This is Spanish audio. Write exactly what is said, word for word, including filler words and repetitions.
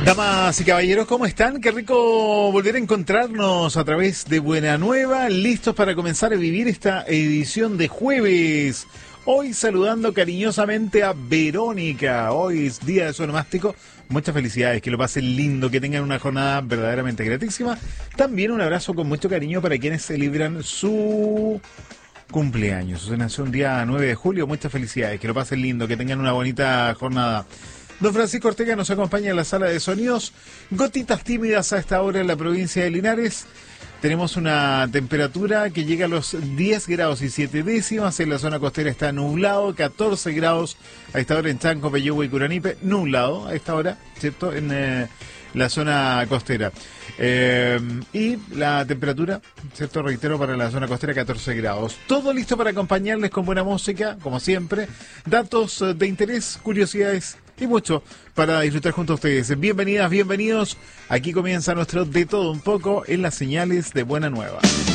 Damas y caballeros, ¿cómo están? Qué rico volver a encontrarnos a través de Buena Nueva, listos para comenzar a vivir esta edición de jueves. Hoy saludando cariñosamente a Verónica. Hoy es día de su onomástico. Muchas felicidades, que lo pasen lindo, que tengan una jornada verdaderamente gratísima. También un abrazo con mucho cariño para quienes celebran su cumpleaños. Se nació un día nueve de julio. Muchas felicidades, que lo pasen lindo, que tengan una bonita jornada. Don Francisco Ortega nos acompaña en la sala de sonidos. Gotitas tímidas a esta hora en la provincia de Linares. Tenemos una temperatura que llega a los diez grados y siete décimas. En la zona costera está nublado, catorce grados a esta hora en Chanco, Peyúgue y Curanipe. Nublado a esta hora, ¿cierto? En eh, la zona costera. Eh, y la temperatura, ¿cierto? Reitero, para la zona costera, catorce grados. Todo listo para acompañarles con buena música, como siempre. Datos de interés, curiosidades y mucho para disfrutar junto a ustedes. Bienvenidas, bienvenidos. Aquí comienza nuestro De Todo Un Poco en las señales de Buena Nueva.